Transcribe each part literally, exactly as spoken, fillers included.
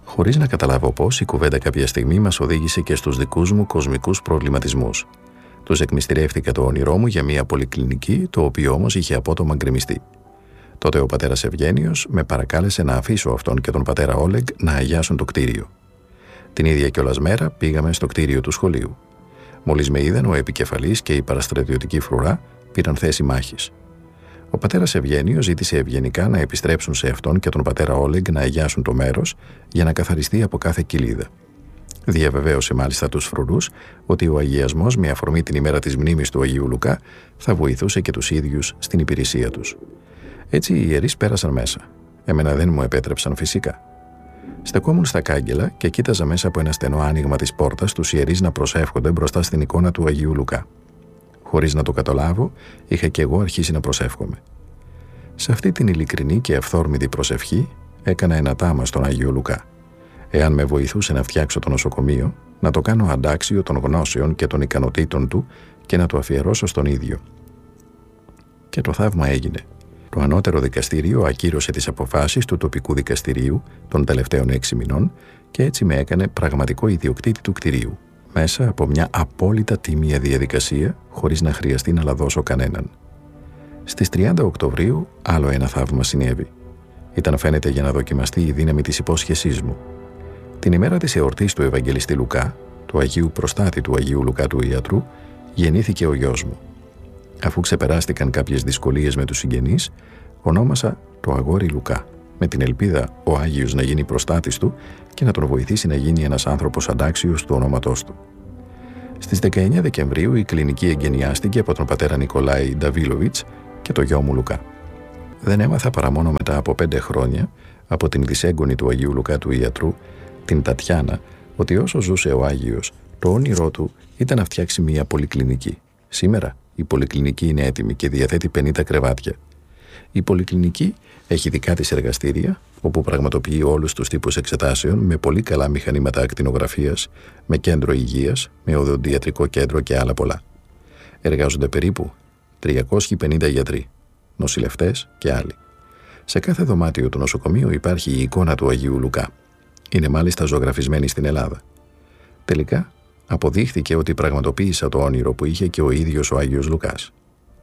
Χωρίς να καταλάβω πώς, η κουβέντα κάποια στιγμή μας οδήγησε και στους δικούς μου κοσμικούς προβληματισμούς. Τους εκμυστηρεύτηκα το όνειρό μου για μια πολυκλινική, το οποίο όμως είχε απότομα γκρεμιστεί. Τότε ο πατέρας Ευγένιος με παρακάλεσε να αφήσω αυτόν και τον πατέρα Όλεγκ να αγιάσουν το κτίριο. Την ίδια κιόλας μέρα πήγαμε στο κτίριο του σχολείου. Μόλις με είδαν, ο επικεφαλής και η παραστρατιωτική φρουρά πήραν θέση μάχης. Ο πατέρας Ευγένιος ζήτησε ευγενικά να επιστρέψουν σε αυτόν και τον πατέρα Όλεγκ να αγιάσουν το μέρος για να καθαριστεί από κάθε κοιλίδα. Διαβεβαίωσε μάλιστα τους φρουρούς ότι ο αγιασμός, με αφορμή την ημέρα της μνήμης του Αγίου Λουκά, θα βοηθούσε και τους ίδιους στην υπηρεσία τους. Έτσι οι ιερείς πέρασαν μέσα. Εμένα δεν μου επέτρεψαν φυσικά. Στεκόμουν στα κάγκελα και κοίταζα μέσα από ένα στενό άνοιγμα της πόρτας τους ιερείς να προσεύχονται μπροστά στην εικόνα του Αγίου Λουκά. Χωρίς να το καταλάβω, είχα και εγώ αρχίσει να προσεύχομαι. Σε αυτή την ειλικρινή και αυθόρμητη προσευχή έκανα ένα τάμα στον Άγιο Λουκά. Εάν με βοηθούσε να φτιάξω το νοσοκομείο, να το κάνω αντάξιο των γνώσεων και των ικανοτήτων του και να το αφιερώσω στον ίδιο. Και το θαύμα έγινε. Το ανώτερο δικαστήριο ακύρωσε τις αποφάσεις του τοπικού δικαστηρίου των τελευταίων έξι μηνών και έτσι με έκανε πραγματικό ιδιοκτήτη του κτηρίου, μέσα από μια απόλυτα τίμια διαδικασία, χωρίς να χρειαστεί να λαδώσω κανέναν. Στις τριάντα Οκτωβρίου άλλο ένα θαύμα συνέβη. Ήταν φαίνεται για να δοκιμαστεί η δύναμη της υπόσχεσής μου. Την ημέρα της εορτής του Ευαγγελιστή Λουκά, του Αγίου Προστάτη του Αγίου Λουκά του Ιατρού, γεννήθηκε ο γιος μου. Αφού ξεπεράστηκαν κάποιες δυσκολίες με τους συγγενείς, ονόμασα το αγόρι Λουκά, με την ελπίδα ο Άγιος να γίνει προστάτης του και να τον βοηθήσει να γίνει ένας άνθρωπος αντάξιος του ονόματός του. Στις δεκαεννιά Δεκεμβρίου η κλινική εγκαινιάστηκε από τον πατέρα Νικολάη Νταβίλοβιτς και το γιο μου Λουκά. Δεν έμαθα παρά μόνο μετά από πέντε χρόνια από την δυσέγγονη του Αγίου Λουκά του Ιατρού, την Τατιάνα, ότι όσο ζούσε ο Άγιος, το όνειρό του ήταν να φτιάξει μια πολυκλινική. Σήμερα η πολυκλινική είναι έτοιμη και διαθέτει πενήντα κρεβάτια. Η πολυκλινική έχει δικά της εργαστήρια, όπου πραγματοποιεί όλους τους τύπους εξετάσεων με πολύ καλά μηχανήματα ακτινογραφίας, με κέντρο υγείας, με οδοντιατρικό κέντρο και άλλα πολλά. Εργάζονται περίπου τριακόσιοι πενήντα γιατροί, νοσηλευτές και άλλοι. Σε κάθε δωμάτιο του νοσοκομείου υπάρχει η εικόνα του Αγίου Λουκά. Είναι μάλιστα ζωγραφισμένη στην Ελλάδα. Τελικά, αποδείχθηκε ότι πραγματοποίησα το όνειρο που είχε και ο ίδιος ο Άγιος Λουκάς.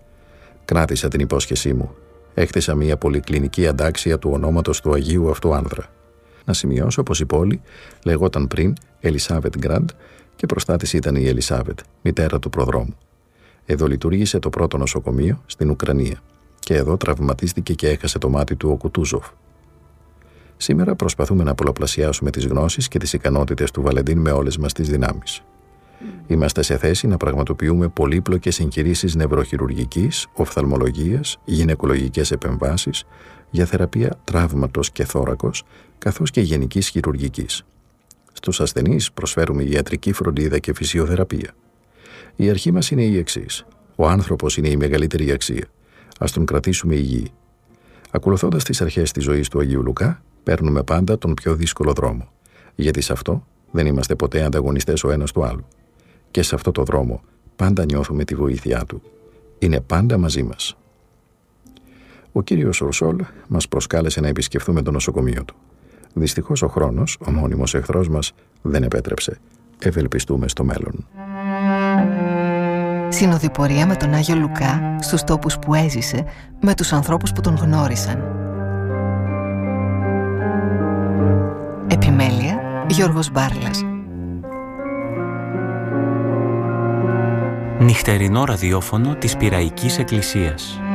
Κράτησα την υπόσχεσή μου. Έχτισα μια πολυκλινική αντάξια του ονόματος του Αγίου αυτού άνδρα. Να σημειώσω πως η πόλη λεγόταν πριν Ελισάβετ Γκραντ και προστάτης ήταν η Ελισάβετ, μητέρα του προδρόμου. Εδώ λειτουργήσε το πρώτο νοσοκομείο στην Ουκρανία και εδώ τραυματίστηκε και έχασε το μάτι του ο Κουτούζοφ. Σήμερα προσπαθούμε να πολλαπλασιάσουμε τις γνώσεις και τις ικανότητες του Βαλεντίν με όλες μας τις δυνάμεις. Είμαστε σε θέση να πραγματοποιούμε πολύπλοκες εγχειρήσεις νευροχειρουργικής, οφθαλμολογίας, γυναικολογικές επεμβάσεις, για θεραπεία τραύματος και θώρακος, καθώς και γενικής χειρουργικής. Στους ασθενείς προσφέρουμε ιατρική φροντίδα και φυσιοθεραπεία. Η αρχή μας είναι η εξής. Ο άνθρωπος είναι η μεγαλύτερη αξία. Ας τον κρατήσουμε υγιή. Ακολουθώντας τις αρχές της ζωής του Αγίου Λουκά, παίρνουμε πάντα τον πιο δύσκολο δρόμο, γιατί σε αυτό δεν είμαστε ποτέ ανταγωνιστές ο ένας του άλλου. Και σε αυτό το δρόμο πάντα νιώθουμε τη βοήθειά του. Είναι πάντα μαζί μας. Ο κύριος Ουρσόλ μας προσκάλεσε να επισκεφθούμε το νοσοκομείο του. Δυστυχώς ο χρόνος, ο μόνιμος εχθρός μας, δεν επέτρεψε. Ευελπιστούμε στο μέλλον. Συνοδοιπορία με τον Άγιο Λουκά στους τόπους που έζησε, με τους ανθρώπους που τον γνώρισαν. Επιμέλεια Γιώργος Μπάρλας. Νυχτερινό ραδιόφωνο της Πειραϊκής Εκκλησίας.